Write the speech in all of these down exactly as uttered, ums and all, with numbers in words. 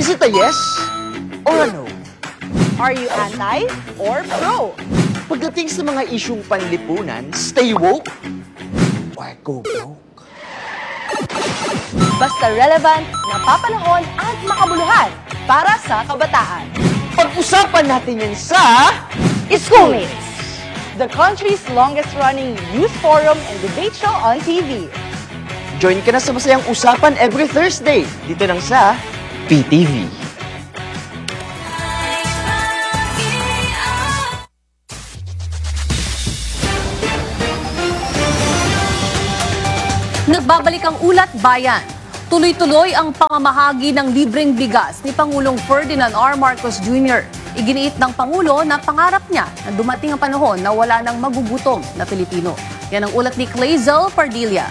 Is it a yes or a no? Are you anti or pro? Pagdating sa mga isyung panlipunan, stay woke or go broke? Basta relevant, napapanahon at makabuluhan para sa kabataan. Pag-usapan natin yan sa Schoolmates, the country's longest-running youth forum and debate show on T V. Join ka na sa masayang usapan every Thursday dito lang sa P T V. Nagbabalik ang Ulat Bayan. Tuloy-tuloy ang pamamahagi ng libreng bigas ni Pangulong Ferdinand R. Marcos Junior Iginiit ng Pangulo na pangarap niya na dumating ang panahon na wala nang magugutom na Pilipino. Yan ang ulat ni Clazel Pardilla.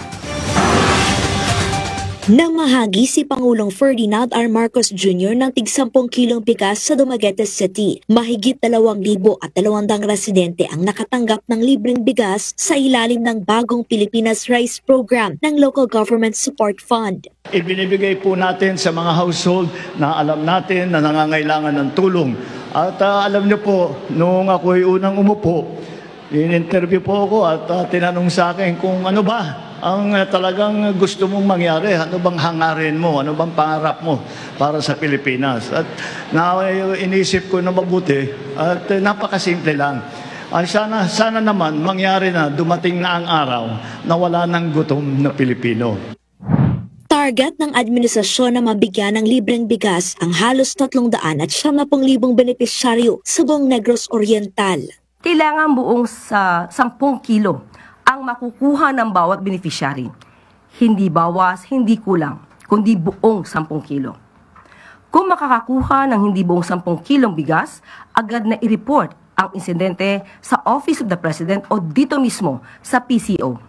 Namahagi si Pangulong Ferdinand R. Marcos Junior ng tig sampung kilong bigas sa Dumaguete City. Mahigit dalawang libo at dalawandang residente ang nakatanggap ng libreng bigas sa ilalim ng bagong Pilipinas Rice Program ng Local Government Support Fund. Ibinibigay po natin sa mga household na alam natin na nangangailangan ng tulong. At uh, alam niyo po, noong ako'y unang umupo, in-interview po ako at uh, tinanong sa akin kung ano ba ang uh, talagang gusto mong mangyari, ano bang hangarin mo, ano bang pangarap mo para sa Pilipinas. At na, uh, inisip ko na mabuti at uh, napakasimple lang. Uh, sana, sana naman mangyari na dumating na ang araw na wala nang gutom na Pilipino. Target ng administrasyon na mabigyan ng libreng bigas ang halos tatlong daan at siyam na pung libong benepisyaryo sa buong Negros Oriental. Kailangan buong sa sampung kilo ang makukuha ng bawat beneficiary. Hindi bawas, hindi kulang, kundi buong sampung kilo. Kung makakakuha ng hindi buong sampung kilong bigas, agad na i-report ang insidente sa Office of the President o dito mismo sa P C O.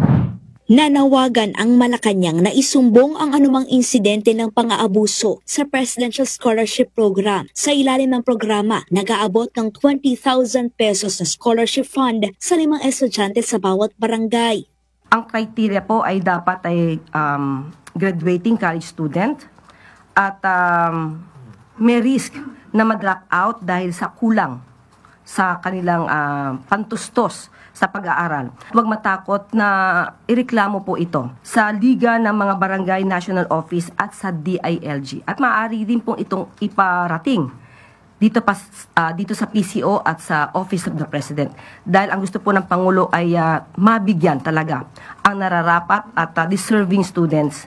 Nanawagan ang Malacanang na isumbong ang anumang insidente ng pang-aabuso sa Presidential Scholarship Program. Sa ilalim ng programa, nag-aabot ng twenty thousand pesos na scholarship fund sa limang estudyante sa bawat barangay. Ang criteria po ay dapat ay um, graduating college student at um, may risk na ma-drop out dahil sa kulang sa kanilang uh, pantustos sa pag-aaral. Huwag matakot na ireklamo po ito sa Liga ng mga Barangay National Office at sa D I L G. At maaari din pong itong iparating dito, pa, uh, dito sa P C O at sa Office of the President. Dahil ang gusto po ng Pangulo ay uh, mabigyan talaga ang nararapat at uh, deserving students.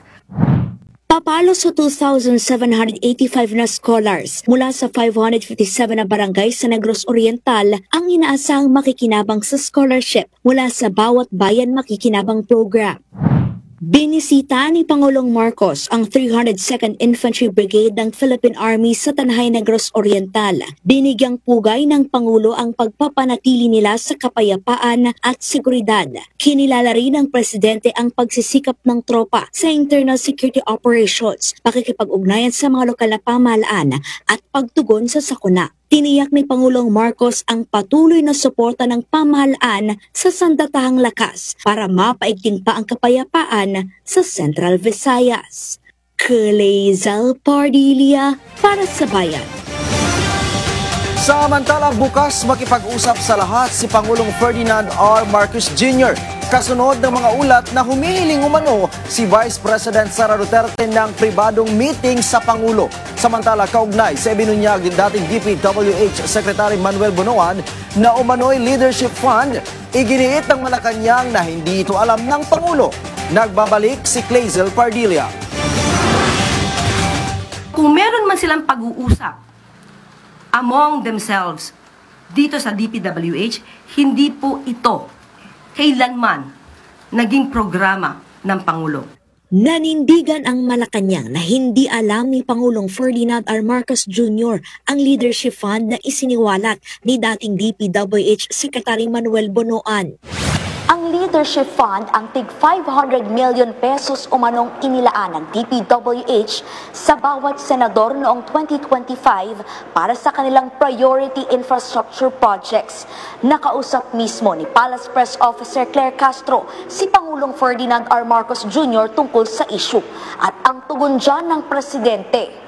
Papalo sa two thousand seven hundred eighty-five na scholars mula sa five hundred fifty-seven na barangay sa Negros Oriental ang inaasang makikinabang sa scholarship mula sa bawat bayan makikinabang program. Binisita ni Pangulong Marcos ang three hundred second Infantry Brigade ng Philippine Army sa Tanhay, Negros Oriental. Binigyang pugay ng Pangulo ang pagpapanatili nila sa kapayapaan at seguridad. Kinilala rin ng Presidente ang pagsisikap ng tropa sa internal security operations, pakikipag-ugnayan sa mga lokal na pamahalaan at pagtugon sa sakuna. Tiniyak ni Pangulong Marcos ang patuloy na suporta ng pamahalaan sa sandatahang lakas para mapaigting pa ang kapayapaan sa Central Visayas. Clazel Pardilla para sa Bayan. Samantala bukas makipag-usap sa lahat si Pangulong Ferdinand R. Marcos Junior Kasunod ng mga ulat na humihiling umano si Vice President Sara Duterte ng pribadong meeting sa Pangulo. Samantala kaugnay sa ibinunyag din dating D P W H Secretary Manuel Bonoan na umano'y leadership fund, iginiit ng Malacanang na hindi ito alam ng Pangulo. Nagbabalik si Clazel Pardilla. Kung meron man silang pag-uusap among themselves dito sa D P W H, hindi po ito kailanman naging programa ng Pangulo. Nanindigan ang Malacanang na hindi alam ni Pangulong Ferdinand R. Marcos Junior ang leadership fund na isiniwalat ni dating D P W H Secretary Manuel Bonoan. Ang leadership fund ang tig five hundred million pesos umanong inilaan ng D P W H sa bawat senador noong twenty twenty-five para sa kanilang priority infrastructure projects. Nakausap mismo ni Palace Press Officer Claire Castro si Pangulong Ferdinand R. Marcos Junior tungkol sa issue at ang tugon dyan ng Presidente.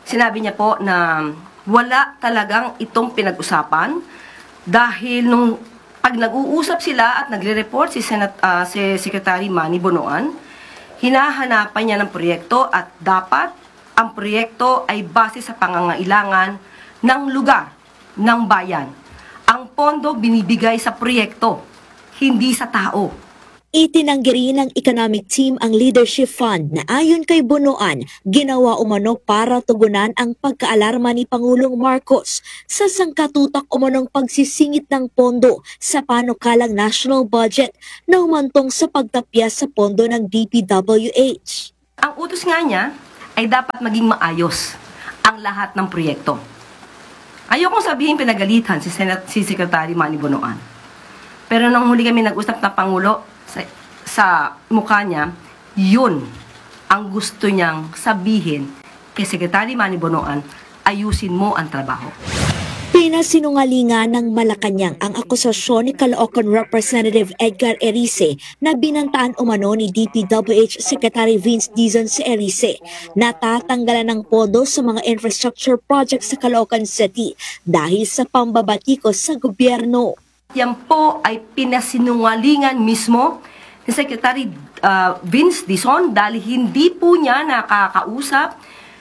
sinabi niya po na wala talagang itong pinag-usapan dahil nung pag nag-uusap sila at nagre-report si, Senat, uh, si Secretary Manny Bonoan, hinahanapan niya ng proyekto at dapat ang proyekto ay base sa pangangailangan ng lugar, ng bayan. Ang pondo binibigay sa proyekto, hindi sa tao. Itinanggi rin ng economic team ang leadership fund na ayon kay Bonoan, ginawa umano para tugunan ang pagkaalarma ni Pangulong Marcos sa sangkatutak umanong pagsisingit ng pondo sa panukalang national budget na humantong sa pagtapya sa pondo ng D P W H. Ang utos nga niya ay dapat maging maayos ang lahat ng proyekto. Ayokong sabihin pinagalitan si, Senat, si Secretary Manny Bonoan. Pero nung huli kami nag-usap ng Pangulo, sa, sa mukha niya, yun ang gusto niyang sabihin kay Secretary Manny Bonoan, ayusin mo ang trabaho. Pinasinungalingan ng Malacanang ang akusasyon ni Caloocan Representative Edgar Erice na binantaan umano ni D P W H Secretary Vince Dizon si Erice na tatanggalan ng pondo sa mga infrastructure projects sa Caloocan City dahil sa pambabatikos sa gobyerno. Yan po ay pinasinungalingan mismo ni Secretary uh, Vince Dizon dahil hindi po niya nakakausap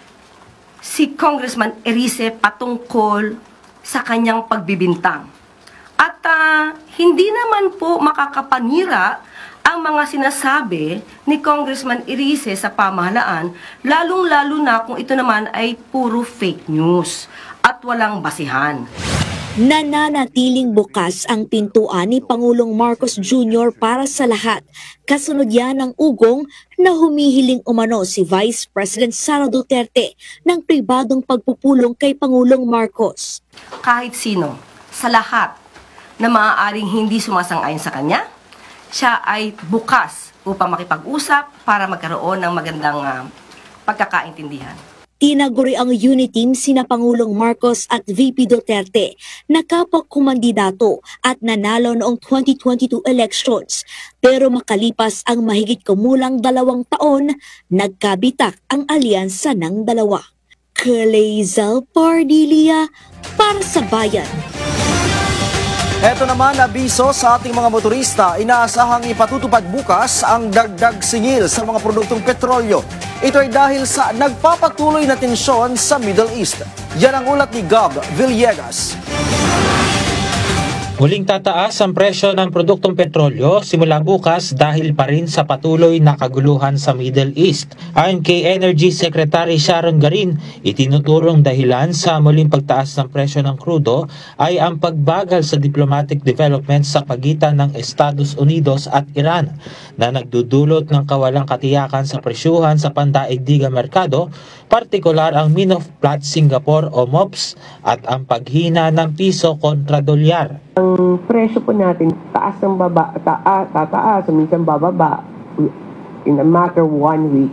si Congressman Erice patungkol sa kanyang pagbibintang. At uh, hindi naman po makakapanira ang mga sinasabi ni Congressman Erice sa pamahalaan, lalong-lalo na kung ito naman ay puro fake news at walang basihan. Nananatiling bukas ang pintuan ni Pangulong Marcos Junior para sa lahat. Kasunod yan ng ugong na humihiling umano si Vice President Sara Duterte ng pribadong pagpupulong kay Pangulong Marcos. Kahit sino, sa lahat na maaaring hindi sumasang-ayon sa kanya, siya ay bukas upang makipag-usap para magkaroon ng magandang uh, pagkakaintindihan. Tinaguri ang unity team sina Pangulong Marcos at V P Duterte na kapag-kumandidato at nanalo noong twenty twenty-two elections. Pero makalipas ang mahigit kumulang dalawang taon, nagkabitak ang alyansa ng dalawa. Kaleizal Pardilia para sa Bayan. Ito naman, abiso sa ating mga motorista, inaasahang ipatutupad bukas ang dagdag singil sa mga produktong petrolyo. Ito ay dahil sa nagpapatuloy na tensyon sa Middle East. Yan ang ulat ni Gab Villegas. Muling tataas ang presyo ng produktong petrolyo simula bukas dahil pa rin sa patuloy na kaguluhan sa Middle East. Ayon kay Energy Secretary Sharon Garin, itinuturong dahilan sa muling pagtaas ng presyo ng krudo ay ang pagbagal sa diplomatic developments sa pagitan ng Estados Unidos at Iran na nagdudulot ng kawalang katiyakan sa presyuhan sa pandaigdigang merkado, partikular ang Min of Platts Singapore o M O P S at ang paghina ng piso kontra dolyar. Ang presyo po natin, taas ng baba, taas, tataas, minsan bababa in a matter of one week.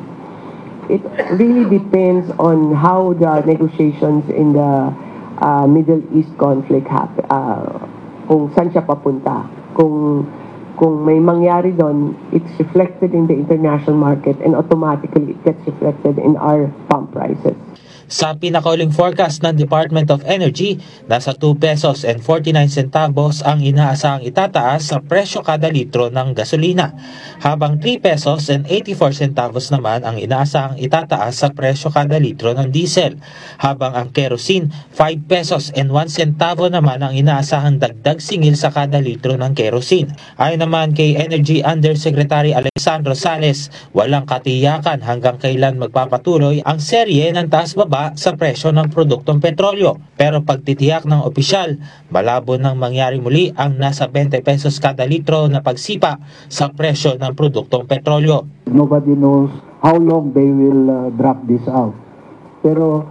It really depends on how the negotiations in the uh, Middle East conflict happen, uh, kung saan siya papunta. Kung, kung may mangyari doon, it's reflected in the international market and automatically it gets reflected in our pump prices. Sa pinakauling forecast ng Department of Energy, nasa two pesos and forty-nine centavos ang inaasahang itataas sa presyo kada litro ng gasolina, habang three pesos and eighty-four centavos naman ang inaasahang itataas sa presyo kada litro ng diesel, habang ang kerosene, five pesos and one centavo naman ang inaasahang dagdag singil sa kada litro ng kerosene. Ayon naman kay Energy Undersecretary Alexandro Sales, walang katiyakan hanggang kailan magpapatuloy ang serye ng taas-baba sa presyo ng produktong petrolyo. Pero pagtitiyak ng opisyal, malabo nang mangyari muli ang nasa twenty pesos kada litro na pagsipa sa presyo ng produktong petrolyo. Nobody knows how long they will uh, drop this out. Pero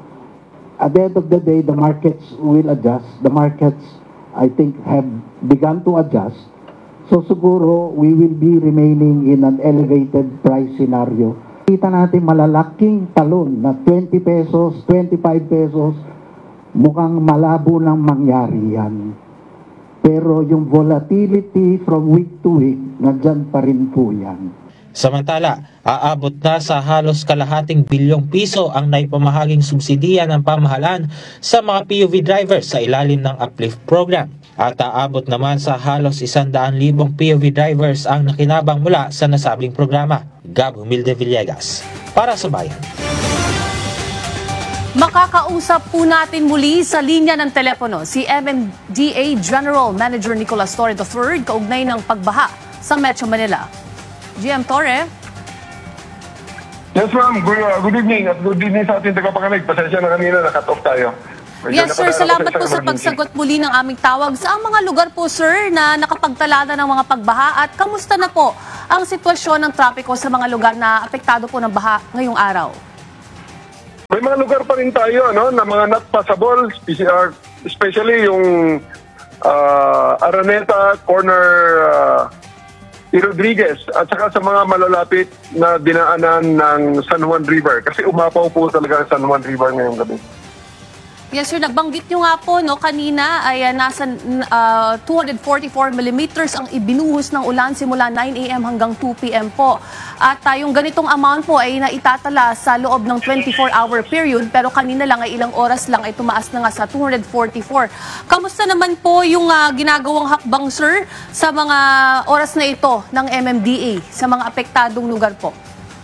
at the end of the day, the markets will adjust. The markets, I think, have begun to adjust. So siguro, we will be remaining in an elevated price scenario. Kita natin malalaking talon na twenty pesos, twenty-five pesos, mukhang malabo nang mangyari yan. Pero yung volatility from week to week, nandyan pa rin po yan. Samantala, aabot na sa halos kalahating bilyong piso ang naipamahaging subsidiya ng pamahalaan sa mga P U V drivers sa ilalim ng Uplift Program. At aabot naman sa halos isandaan libong P U V drivers ang nakinabang mula sa nasabing programa. Gab Humilde Villegas, para sa Bayan. Makakausap po natin muli sa linya ng telepono si M M D A General Manager Nicolas Torre the third kaugnay ng pagbaha sa Metro Manila. G M Torre? Yes ma'am, good, uh, good evening at good evening sa ating tagapakinig. Pasensya na kanina, nakat off tayo. Medyo Yes sir, napadaan salamat ako po sa isang pagsagot muli ng aming tawag. Saan mga lugar po sir na nakapagtalada ng mga pagbaha at kamusta na po ang sitwasyon ng trapiko sa mga lugar na apektado po ng baha ngayong araw? May mga lugar pa rin tayo ano, na mga not passable, especially yung uh, Araneta, corner uh, T. Rodriguez at saka sa mga malalapit na dinaanan ng San Juan River kasi umapaw po talaga ang San Juan River ngayong gabi. Yes sir, nagbanggit nyo nga po no, kanina ay uh, nasa uh, two hundred forty-four millimeters ang ibinuhos ng ulan simula nine a m hanggang two p m po. At uh, yung ganitong amount po ay naitatala sa loob ng twenty-four hour period pero kanina lang ay ilang oras lang ay tumaas na nga sa two hundred forty-four. Kamusta naman po yung uh, ginagawang hakbang sir sa mga oras na ito ng M M D A sa mga apektadong lugar po?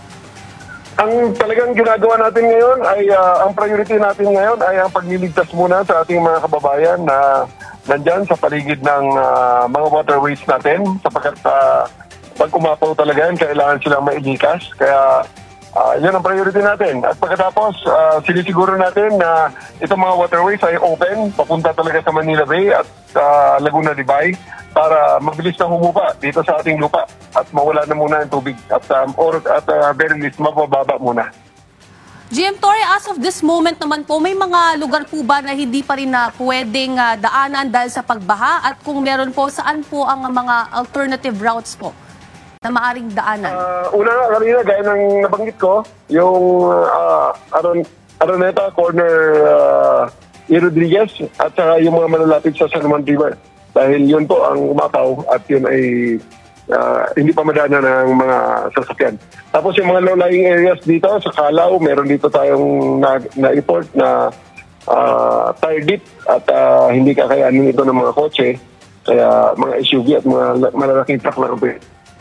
Ang talagang ginagawa natin ngayon ay uh, ang priority natin ngayon ay ang pagliligtas muna sa ating mga kababayan na nandyan sa paligid ng uh, mga waterways natin sapagkat uh, pag umapaw talaga yan, kailangan silang mailikas. Kaya uh, yan ang priority natin. At pagkatapos, uh, sinisiguro natin na itong mga waterways ay open, papunta talaga sa Manila Bay at uh, Laguna de Bay para mabilis na humupa dito sa ating lupa at mawala na muna ang tubig at, um, or, at uh, very least mabababa muna. G M Torre, as of this moment naman po, may mga lugar po ba na hindi pa rin na pwedeng uh, daanan dahil sa pagbaha? At kung meron po, saan po ang mga alternative routes po na maaring daanan? Uh, una nga kanina, gaya ng nabanggit ko, yung uh, Aron, Araneta, corner uh, T. Rodriguez at saka yung mga malalapit sa San Juan River. Dahil yun po ang umapaw at yun ay uh, hindi pa madana ng mga sasakyan. Tapos yung mga low-lying areas dito sa Calao, meron dito tayong na-report na, na uh, tire dip at uh, hindi kakayanin ito ng mga kotse. Kaya mga S U V at mga malalaking truck na rupi.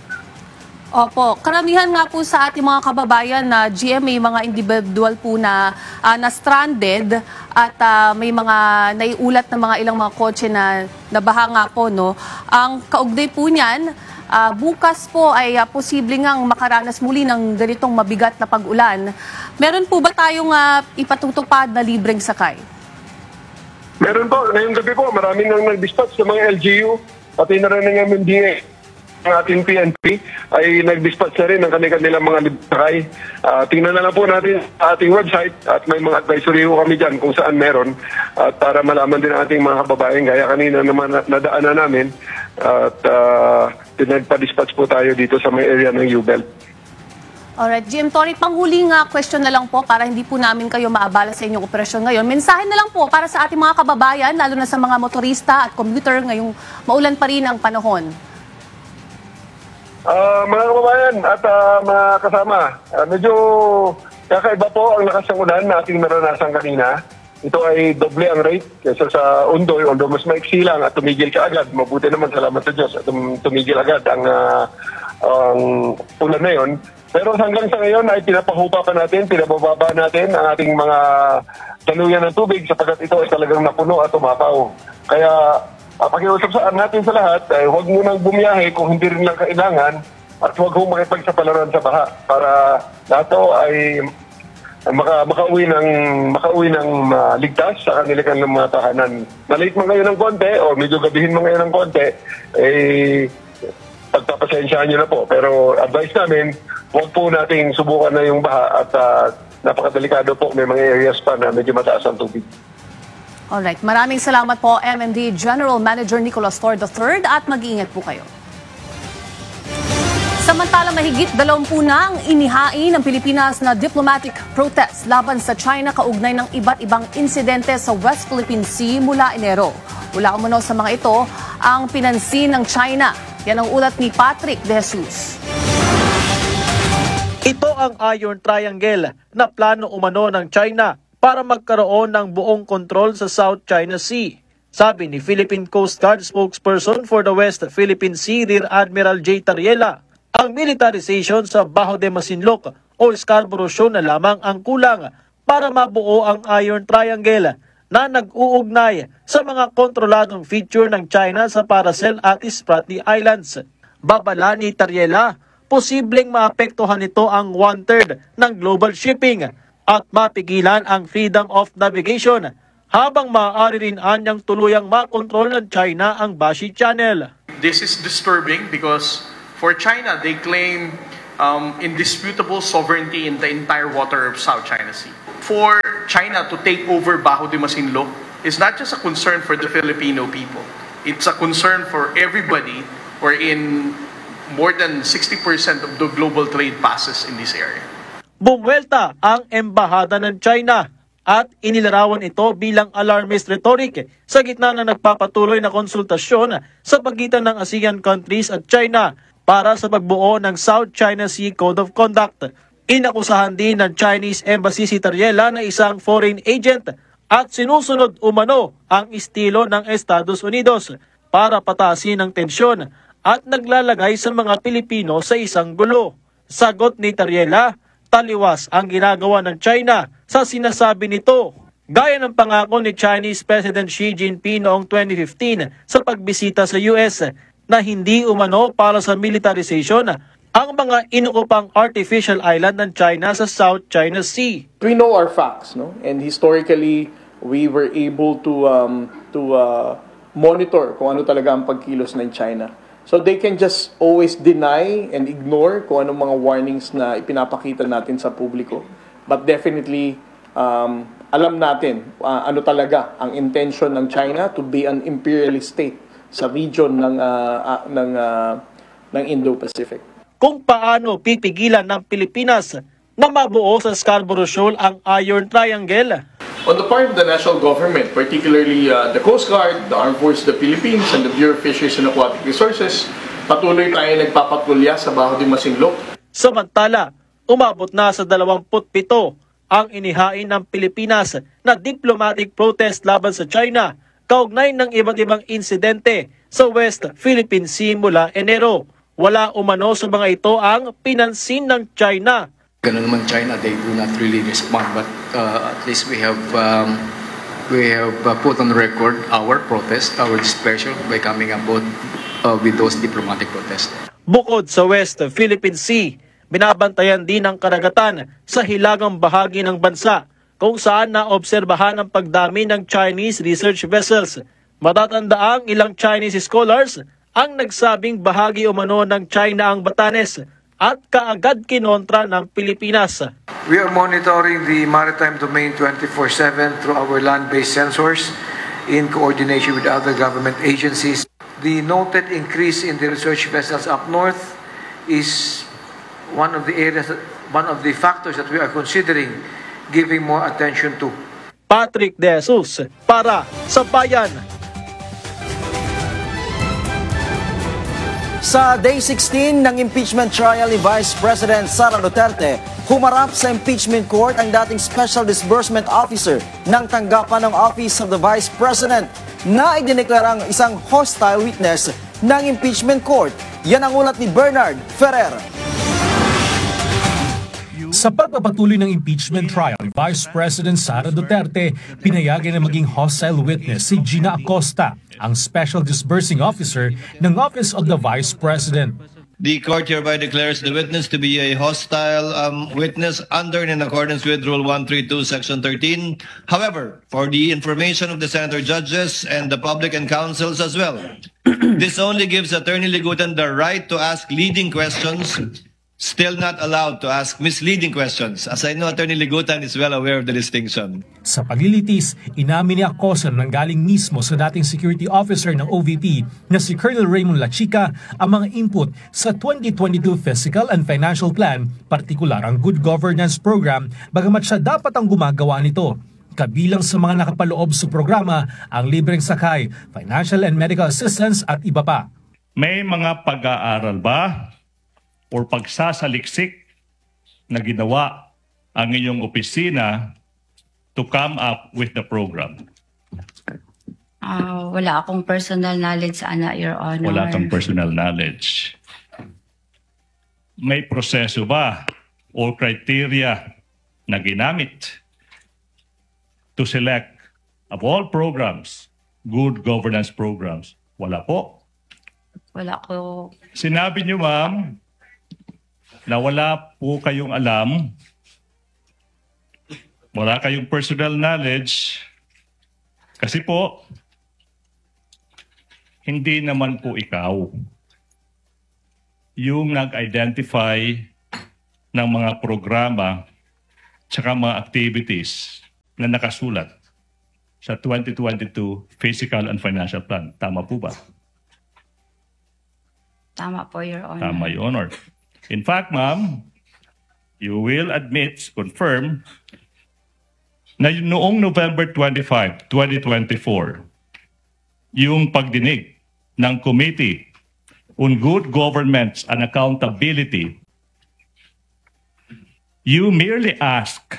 Opo, karamihan nga po sa ating mga kababayan na G M, may mga individual po na, uh, na stranded at uh, may mga naiulat na mga ilang mga kotse na nabaha nga po. No? Ang kaugnay po niyan, uh, bukas po ay uh, posible ngang makaranas muli ng ganitong mabigat na pag-ulan. Meron po ba tayong uh, ipatutupad na libreng sakay? Meron po. Ngayong gabi po, maraming nang nag-dispatch sa mga L G U, pati na rin ng M M D A. Ang ating P N P ay nag-dispatch na rin ng kanilang mga librakay. Uh, tingnan na lang po natin sa ating website at may mga advisory po kami dyan kung saan meron at para malaman din ang ating mga kababayan gaya kanina naman nadaanan namin at uh, nagpa-dispatch po tayo dito sa may area ng U-Belt. Alright, G M Torre, panghuling uh, question na lang po para hindi po namin kayo maabala sa inyong operasyon ngayon. Mensahe na lang po para sa ating mga kababayan, lalo na sa mga motorista at commuter ngayong maulan pa rin ang panahon. Uh, mga kababayan at uh, mga kasama, uh, medyo kakaiba po ang lakas ng ulan na ating naranasan kanina. Ito ay doble ang rate kaysa sa Ondoy, although mas maiksi lang at tumigil ka agad. Mabuti naman, salamat sa Diyos, at tum- tumigil agad ang, uh, ang ulan na yon. Pero hanggang sa ngayon ay pinapahupa pa natin, pinabababa natin ang ating mga daluyan ng tubig sapagkat ito ay talagang napuno at umapaw. Kaya Uh, pakiusap saan natin sa lahat, ay huwag munang bumiyahe kung hindi rin lang kailangan at huwag hong makipagsapalaran sa baha para lahat ay maka, makauwi ng, makauwi ng uh, ligtas sa kanilang mga tahanan. Malate man kayo ng konti o medyo gabihin man kayo ng konti, eh, pagpapasensyahan nyo na po. Pero advice namin, huwag po nating subukan na yung baha at uh, napakadelikado po, may mga areas pa na medyo mataas ang tubig. Alright, maraming salamat po M M D General Manager Nicolas Torre the third at mag-iingat po kayo. Samantala, mahigit dalawampu na ang inihain ng Pilipinas na diplomatic protest laban sa China kaugnay ng iba't ibang insidente sa West Philippine Sea mula Enero. Wala umano sa mga ito ang pinansin ng China. Yan ang ulat ni Patrick De Jesus. Ito ang Iron Triangle na plano umano ng China para magkaroon ng buong kontrol sa South China Sea. Sabi ni Philippine Coast Guard spokesperson for the West Philippine Sea, Rear Admiral J. Tariela, ang militarization sa Bajo de Masinloc o Scarborough Shoal na lamang ang kulang para mabuo ang Iron Triangle na nag-uugnay sa mga kontroladong feature ng China sa Paracel at Spratly Islands. Babala ni Tariela, posibleng maapektuhan nito ang one-third ng global shipping at mapigilan ang freedom of navigation, habang maaari rin anyang tuluyang makontrol ng China ang Bashi Channel. This is disturbing because for China, they claim um, indisputable sovereignty in the entire water of South China Sea. For China to take over Bajo de Masinloc is not just a concern for the Filipino people. It's a concern for everybody, wherein more than sixty percent of the global trade passes in this area. Bumwelta ang embahada ng China at inilarawan ito bilang alarmist rhetoric sa gitna ng nagpapatuloy na konsultasyon sa pagitan ng ASEAN countries at China para sa pagbuo ng South China Sea Code of Conduct. Inakusahan din ng Chinese Embassy si Tariela na isang foreign agent at sinusunod umano ang estilo ng Estados Unidos para patasin ang tensyon at naglalagay sa mga Pilipino sa isang gulo. Sagot ni Tariela, taliwas ang ginagawa ng China sa sinasabi nito. Gaya ng pangako ni Chinese President Xi Jinping noong twenty fifteen sa pagbisita sa U S na hindi umano para sa militarization ang mga inukupang artificial island ng China sa South China Sea. We know our facts, no? And historically, we were able to um, to uh, monitor kung ano talaga ang pagkilos ng China. So they can just always deny and ignore kung anong mga warnings na ipinapakita natin sa publiko. But definitely, um, alam natin uh, ano talaga ang intention ng China to be an imperialist state sa region ng uh, uh, ng uh, ng Indo-Pacific. Kung paano pipigilan ng Pilipinas na mabuo sa Scarborough Shoal ang Iron Triangle. On the part of the national government, particularly uh, the Coast Guard, the Armed Forces of the Philippines, and the Bureau of Fisheries and Aquatic Resources, patuloy tayo nagpapatrolya sa Bajo de Masinloc. Samantala, umabot na sa dalawampu't pito ang inihain ng Pilipinas na diplomatic protest laban sa China kaugnay ng iba't ibang insidente sa West Philippine Sea mula Enero. Wala umano sa mga ito ang pinansin ng China. Ganun naman China, they do not really respond, but uh, at least we have um, we have uh, put on record our protest, our displeasure by coming about uh, with those diplomatic protests. Bukod sa West Philippine Sea, binabantayan din ang karagatan sa hilagang bahagi ng bansa kung saan naobserbahan ang pagdami ng Chinese research vessels. Matatandaang ilang Chinese scholars ang nagsabing bahagi umano ng China ang Batanes at kaagad kinontra ng Pilipinas. We are monitoring the maritime domain twenty-four seven through our land-based sensors in coordination with other government agencies. The noted increase in the research vessels up north is one of the areas, that, one of the factors that we are considering giving more attention to. Patrick De Jesus para sa Bayan. Sa Day sixteen ng impeachment trial ni Vice President Sara Duterte, humarap sa impeachment court ang dating Special Disbursement Officer ng tanggapan ng Office of the Vice President na idineklarang isang hostile witness ng impeachment court. Yan ang ulat ni Bernard Ferrer. Sa pagpapatuloy ng impeachment trial ni Vice President Sara Duterte, pinayagan na maging hostile witness si Gina Acosta, ang Special Disbursing Officer ng Office of the Vice President. The court hereby declares the witness to be a hostile um, witness under and in accordance with Rule one thirty-two, Section thirteen. However, for the information of the senator judges and the public and counsels as well, this only gives Attorney Ligutan the right to ask leading questions, still not allowed to ask misleading questions. As I know, Attorney Ligutan is well aware of the distinction. Sa paglilitis, inamin ni Acosta na nanggaling mismo sa dating security officer ng O V P na si Colonel Raymond Lachica ang mga input sa twenty twenty-two Fiscal and Financial Plan, partikular ang Good Governance Program, bagamat siya dapat ang gumagawa nito. Kabilang sa mga nakapaloob sa programa ang libreng sakay, financial and medical assistance at iba pa. May mga pag-aaral ba or pagsasaliksik na ginawa ang inyong opisina to come up with the program? Ah, wala akong personal knowledge ana, Your Honor. Wala kang personal knowledge. May proseso ba o criteria na ginamit to select of all programs, good governance programs? Wala po. Wala ko. Sinabi niyo, ma'am, na wala po kayong alam, wala kayong personal knowledge, kasi po, hindi naman po ikaw yung nag-identify ng mga programa tsaka mga activities na nakasulat sa twenty twenty-two Physical and Financial Plan. Tama po ba? Tama po, Your Honor. Tama, Your Honor. In fact, ma'am, you will admit, confirm, na noong November twenty-fifth, twenty twenty-four, yung pagdinig ng Committee on Good Governance and Accountability, you merely ask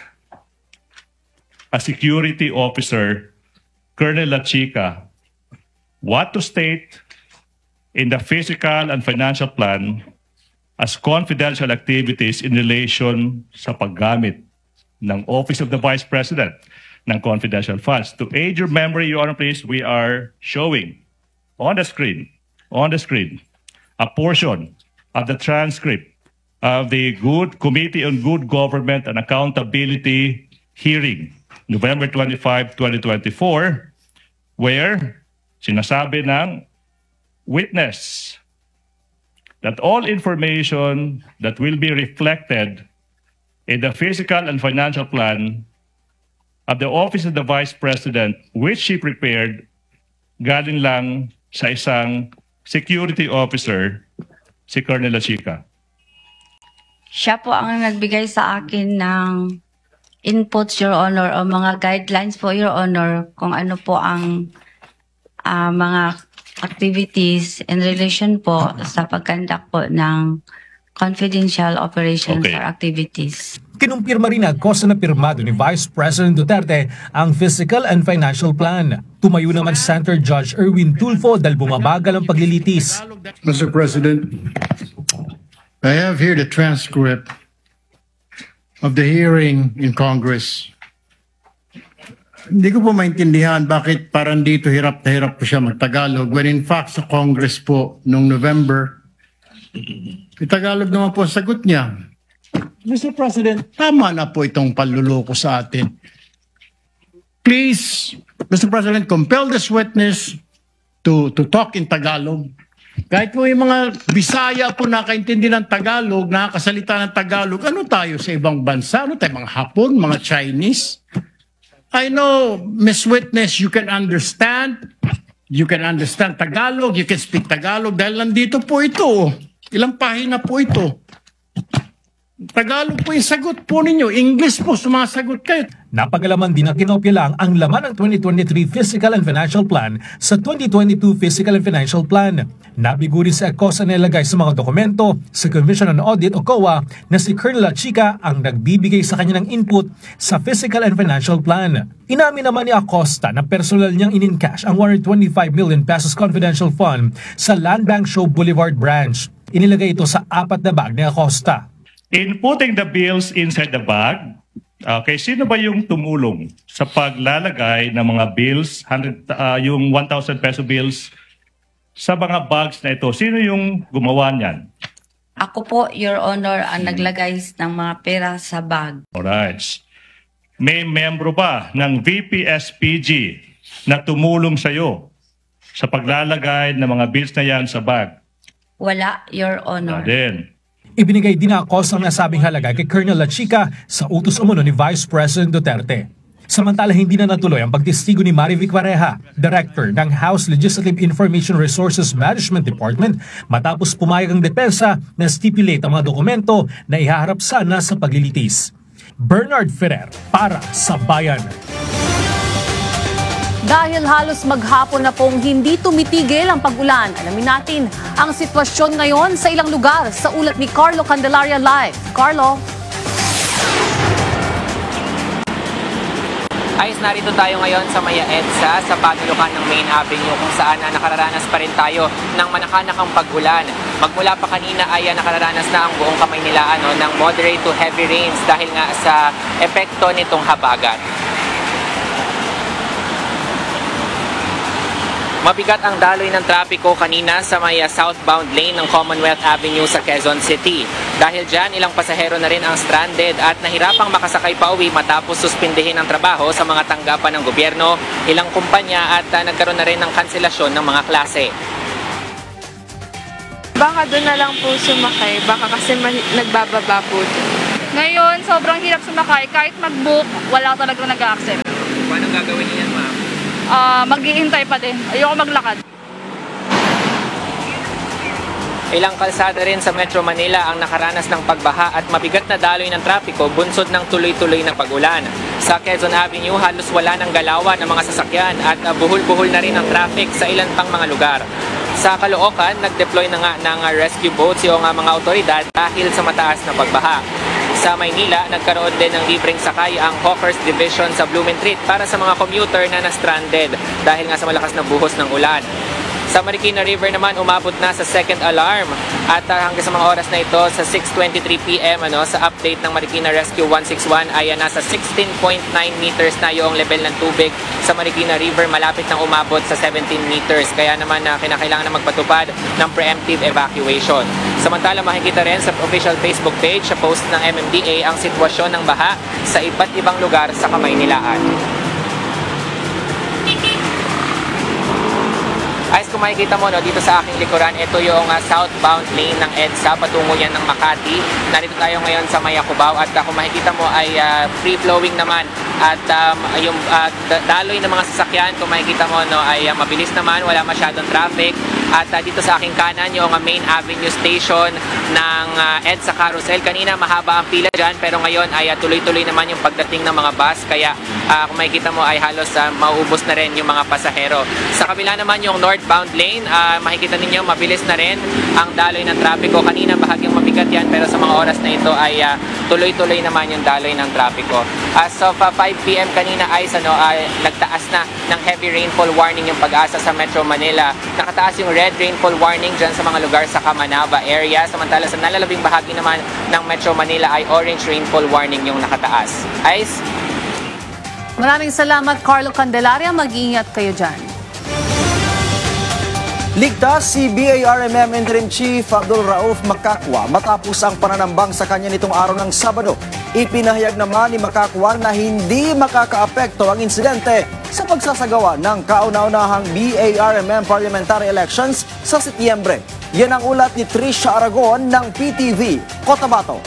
a security officer, Colonel Lachica, what to state in the physical and financial plan as confidential activities in relation sa paggamit ng Office of the Vice President ng confidential funds. To aid your memory, Your Honor, please, we are showing on the screen, on the screen, a portion of the transcript of the Good Committee on Good Government and Accountability hearing, November twenty-fifth, twenty twenty-four, where sinasabi ng witness that all information that will be reflected in the physical and financial plan of the Office of the Vice President, which she prepared, galing lang sa isang security officer, si Colonel Lachica. Siya po ang nagbigay sa akin ng inputs, Your Honor, o mga guidelines po, Your Honor, kung ano po ang uh, mga activities in relation po sa pagkandak po ng confidential operations Okay. or activities. Kinumpirma rin na kosa na pirmado ni Vice President Duterte ang Physical and Financial Plan. Tumayo naman Center Judge Erwin Tulfo dahil bumabagal ang paglilitis. Mister President, I have here the transcript of the hearing in Congress. Hindi ko po maintindihan bakit parang dito hirap na hirap po siya magtagalog when in fact sa Congress po noong November, Tagalog naman po ang sagot niya. Mister President, tama na po itong panluloko sa atin. Please, Mister President, compel this witness to to talk in Tagalog. Kahit po yung mga Bisaya po nakaintindi ng Tagalog, nakakasalita ng Tagalog, ano tayo sa ibang bansa? Ano tayo, mga Hapon, mga Chinese? I know, Miss Witness, you can understand. You can understand Tagalog, you can speak Tagalog dahil nandito po ito. Ilang pahina po ito. Tagalog po yung sagot po ninyo. English po sumasagot kayo. Napagalaman din na kinopya lang ang laman ng twenty twenty-three Physical and Financial Plan sa twenty twenty-two Physical and Financial Plan. Nabigo rin sa ACOSA na ilagay sa mga dokumento sa Commission on Audit o C O A na si Colonel Lachica ang nagbibigay sa kanya ng input sa Physical and Financial Plan. Inamin naman ni Acosta na personal niyang in-encash ang one hundred twenty-five million pesos confidential fund sa Land Bank Show Boulevard branch. Inilagay ito sa apat na bag ni Acosta. In putting the bills inside the bag, okay, sino ba yung tumulong sa paglalagay ng mga bills, one hundred, uh, yung one thousand peso bills sa mga bags na ito? Sino yung gumawa niyan? Ako po, Your Honor, ang naglagay ng mga pera sa bag. Alright. May membro ba ng V P S P G na tumulong sa iyo sa paglalagay ng mga bills na yan sa bag? Wala, Your Honor. Then, Ibinigay din na ACOSA ang nasabing halaga kay Colonel Lachica sa utos umuno ni Vice President Duterte. Samantala hindi na natuloy ang pagtestigo ni Marivic Pareja, Director ng House Legislative Information Resources Management Department, matapos pumayag ang depensa na stipulate ang mga dokumento na ihaharap sana sa paglilitis. Bernard Ferrer para sa Bayan. Dahil halos maghapon na pong hindi tumitigil ang pag-ulan, alamin natin ang sitwasyon ngayon sa ilang lugar sa ulat ni Carlo Candelaria Live. Carlo? Ayos, narito tayo ngayon sa Maya EDSA sa panulukan ng Main Avenue kung saan na nakararanas pa rin tayo ng manakanakang pag-ulan. Magmula pa kanina ay nakararanas na ang buong Kamaynilaan no, ng moderate to heavy rains dahil nga sa epekto nitong habagat. Mabigat ang daloy ng trapiko kanina sa may southbound lane ng Commonwealth Avenue sa Quezon City. Dahil dyan, ilang pasahero na rin ang stranded at nahirapang makasakay pa uwi matapos suspindihin ang trabaho sa mga tanggapan ng gobyerno, ilang kumpanya at uh, nagkaroon na rin ng kanselasyon ng mga klase. Baka doon na lang po sumakay, baka kasi nagbababa po doon. Ngayon, sobrang hirap sumakay. Kahit mag-book, wala talaga nag-accept. Paano gagawin niyan, ma'am? Uh, mag-iintay pa din. Ayoko maglakad. Ilang kalsada rin sa Metro Manila ang nakaranas ng pagbaha at mabigat na daloy ng trapiko bunsod ng tuloy-tuloy na pag-ulan. Sa Quezon Avenue, halos wala ng galawan ng mga sasakyan at uh, buhol-buhol na rin ang traffic sa ilan pang mga lugar. Sa Caloocan, nag-deploy na nga ng uh, rescue boats yung uh, mga otoridad dahil sa mataas na pagbaha. Sa Maynila, nagkaroon din ng libreng sakay ang Hawkers Division sa Blumentritt para sa mga commuter na na-stranded dahil nga sa malakas na buhos ng ulan. Sa Marikina River naman, umabot na sa second alarm at uh, hanggang sa mga oras na ito sa six twenty-three p m ano, sa update ng Marikina Rescue one sixty-one ay uh, nasa sixteen point nine meters na yung level ng tubig sa Marikina River, malapit nang umabot sa seventeen meters. Kaya naman uh, kinakailangan na magpatupad ng preemptive evacuation. Samantala, makikita rin sa official Facebook page sa post ng M M D A ang sitwasyon ng baha sa iba't ibang lugar sa Kamaynilaan. Ayos, kung makikita mo no, dito sa aking likuran, ito yung uh, southbound lane ng EDSA, patungo yan ng Makati. Narito tayo ngayon sa Maya Cubao at uh, kung makikita mo ay uh, free-flowing naman at um, yung uh, daloy ng mga sasakyan, kung makikita mo no, ay uh, mabilis naman, wala masyadong traffic. At uh, dito sa aking kanan, yung uh, Main Avenue Station ng uh, EDSA Carousel. Kanina mahaba ang pila dyan, pero ngayon ay uh, tuloy-tuloy naman yung pagdating ng mga bus. Kaya uh, kung makikita mo ay halos uh, mauubos na rin yung mga pasahero. Sa kabila naman yung northbound lane, uh, makikita ninyo mabilis na rin ang daloy ng trapiko. Kanina bahagyang mabigat yan, pero sa mga oras na ito ay uh, tuloy-tuloy naman yung daloy ng trapiko. As of uh, five p m kanina ay ano, uh, nagtaas na ng heavy rainfall warning yung Pag-asa sa Metro Manila. Nakataas yung red rainfall warning dyan sa mga lugar sa Camanava area. Samantala sa nalalabing bahagi naman ng Metro Manila ay orange rainfall warning yung nakataas. Ayos? Maraming salamat, Carlo Candelaria. Mag-iingat kayo dyan. Ligtas si B A R M M Interim Chief Abdul Rauf Makakwa matapos ang pananambang sa kanya nitong araw ng Sabado. Ipinahayag naman ni Makakwa na hindi makakaapekto ang insidente sa pagsasagawa ng kauna-unahang B A R M M parliamentary elections sa Setyembre. Yan ang ulat ni Trisha Aragon ng P T V, Cotabato.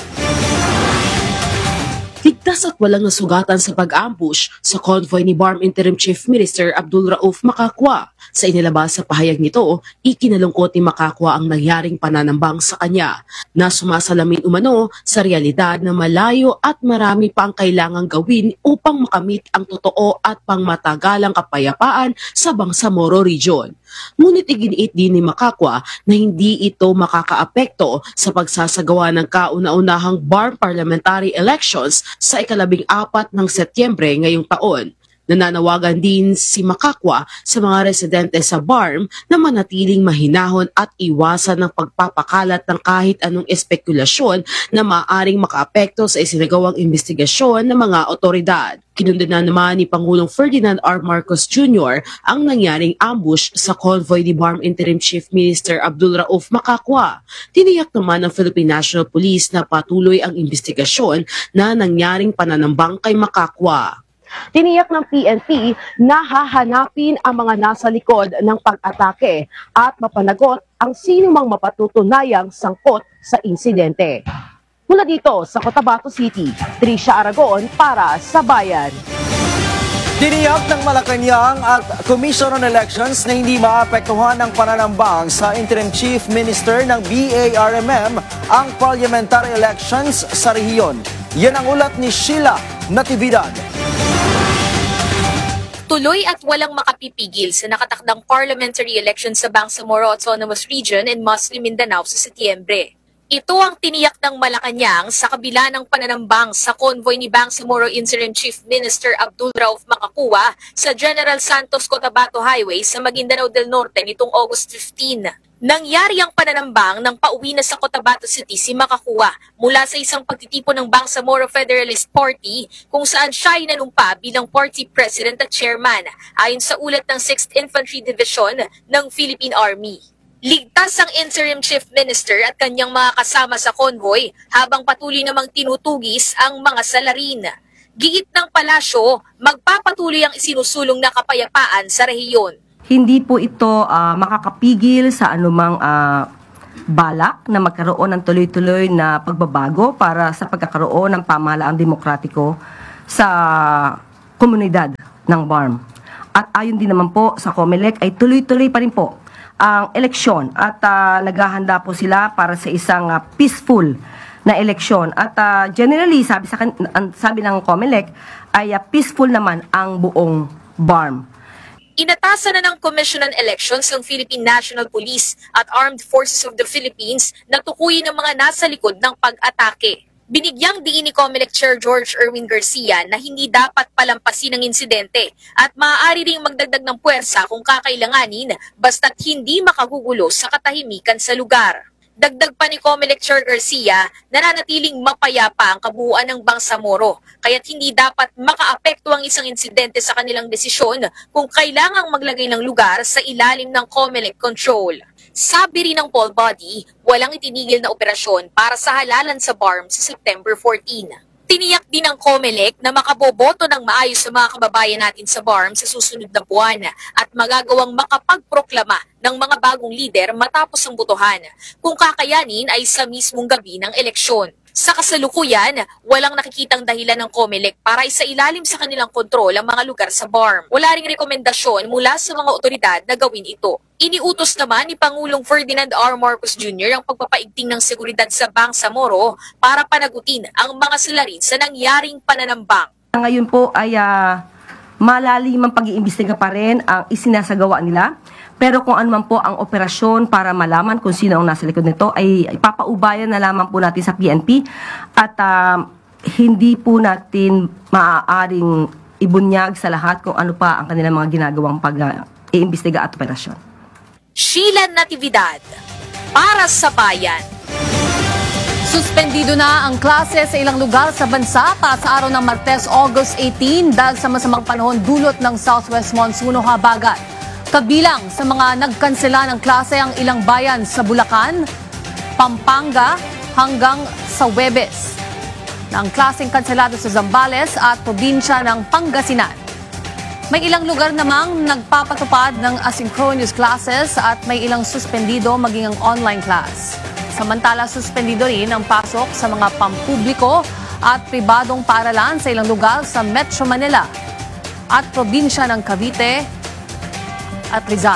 Ligtas at walang nasugatan sa pag-ambush sa convoy ni B A R M Interim Chief Minister Abdul Rauf Makakwa. Sa inilabas sa pahayag nito, ikinalungkot ni Makakwa ang nangyaring pananambang sa kanya na sumasalamin umano sa realidad na malayo at marami pang kailangang gawin upang makamit ang totoo at pangmatagalang kapayapaan sa Bangsamoro Region. Ngunit iginiit din ni Makakwa na hindi ito makakaapekto sa pagsasagawa ng kauna-unahang B A R M parliamentary elections sa ikalabing apat ng Setyembre ngayong taon. Nananawagan din si Makakwa sa mga residente sa B A R M na manatiling mahinahon at iwasan ng pagpapakalat ng kahit anong espekulasyon na maaaring makaapekto sa isinagawang investigasyon ng mga otoridad. Kinundanan naman ni Pangulong Ferdinand R. Marcos Junior ang nangyaring ambush sa convoy ni B A R M Interim Chief Minister Abdul Rauf Makakwa. Tiniyak naman ng Philippine National Police na patuloy ang investigasyon na nangyaring pananambang kay Makakwa. Tiniyak ng P N P na hahanapin ang mga nasa likod ng pag-atake at mapanagot ang sinumang mapatutunayang sangkot sa insidente. Mula dito sa Cotabato City, Trisha Aragon para sa Bayan. Tiniyak ng Malacanang at Commission on Elections na hindi maapektuhan ng pananambang sa Interim Chief Minister ng B A R M M ang parliamentary elections sa rehiyon. Yan ang ulat ni Sheila Natividad. Tuloy at walang makapipigil sa nakatakdang parliamentary election sa Bangsamoro Autonomous Region in Muslim Mindanao sa Setyembre. Ito ang tiniyak ng Malacanang sa kabila ng pananambang sa convoy ni Bangsamoro Interim Chief Minister Abdul Rauf Makakua sa General Santos Cotabato Highway sa Maguindanao del Norte nitong August fifteenth. Nangyari ang pananambang nang pauwi na sa Cotabato City si Makakua mula sa isang pagtitipon ng Bangsamoro Federalist Party kung saan siya ay nanumpa bilang party president at chairman ayon sa ulat ng sixth Infantry Division ng Philippine Army. Ligtas ang Interim Chief Minister at kanyang mga kasama sa convoy habang patuloy namang tinutugis ang mga salarin. Giit ng palasyo, magpapatuloy ang isinusulong na kapayapaan sa rehiyon. Hindi po ito uh, makakapigil sa anumang uh, balak na magkaroon ng tuloy-tuloy na pagbabago para sa pagkakaroon ng pamahalaang demokratiko sa komunidad ng B A R M. At ayon din naman po sa COMELEC ay tuloy-tuloy pa rin po ang eleksyon at uh, naghahanda po sila para sa isang uh, peaceful na eleksyon. At uh, generally, sabi, sa, sabi ng COMELEC, ay uh, peaceful naman ang buong B A R M. Inatasan na ng Commission on Elections ng Philippine National Police at Armed Forces of the Philippines na tukuyin ang mga nasa likod ng pag-atake. Binigyang diin ni COMELEC Chair George Erwin Garcia na hindi dapat palampasin ang insidente at maaari ring magdagdag ng puwersa kung kakailanganin basta't hindi makagugulo sa katahimikan sa lugar. Dagdag pa ni COMELEC Chair Garcia, nananatiling mapayapa ang kabuuan ng Bangsamoro, kaya't hindi dapat makaapekto ang isang insidente sa kanilang desisyon kung kailangang maglagay ng lugar sa ilalim ng COMELEC control. Sabi rin ng poll body, walang itinigil na operasyon para sa halalan sa B A R M sa September fourteenth. Tiniyak din ng COMELEC na makaboboto ng maayos sa mga kababayan natin sa B A R M sa susunod na buwan at magagawang makapagproklama ng mga bagong lider matapos ang botohan, kung kakayanin ay sa mismong gabi ng eleksyon. Sa kasalukuyan, walang nakikitang dahilan ng COMELEC para isailalim sa kanilang kontrol ang mga lugar sa B A R M. Wala ring rekomendasyon mula sa mga otoridad na gawin ito. Iniutos naman ni Pangulong Ferdinand R. Marcos Junior ang pagpapaigting ng seguridad sa Bangsamoro para panagutin ang mga salarin sa nangyaring pananambang. Ngayon po ay uh, malalim ang pag-iimbestiga pa rin ang isinasagawa nila. Pero kung ano man po ang operasyon para malaman kung sino ang nasa likod nito ay ipapaubayan na lamang po natin sa P N P at uh, hindi po natin maaaring ibunyag sa lahat kung ano pa ang kanilang mga ginagawang pag-iimbestiga at operasyon. Sheila Natividad, para sa bayan. Suspendido na ang klase sa ilang lugar sa bansa para sa araw ng Martes, August eighteenth dahil sa masamang panahon dulot ng Southwest Monsoon o habagat. Kabilang sa mga nagkansela ng klase ang ilang bayan sa Bulacan, Pampanga hanggang sa Huebes. Na ang klaseng kanselado sa Zambales at probinsya ng Pangasinan. May ilang lugar namang nagpapatupad ng asynchronous classes at may ilang suspendido maging ang online class. Samantala, suspendido rin ang pasok sa mga pampubliko at pribadong paaralan sa ilang lugar sa Metro Manila at probinsya ng Cavite at Rizal.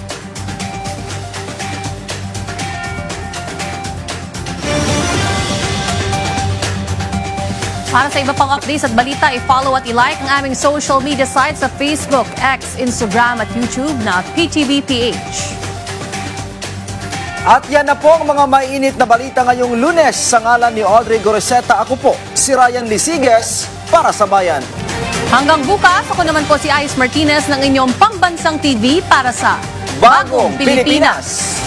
Para sa iba pang updates at balita, i-follow at i-like ang aming social media sites sa Facebook, X, Instagram at YouTube na P T V P H. At yan na po ang mga mainit na balita ngayong Lunes. Sa ngalan ni Audrey Goreseta, ako po si Ryan Lisiges para sa Bayan. Hanggang bukas, ako naman po si Ice Martinez ng inyong pambansang T V para sa Bagong Pilipinas.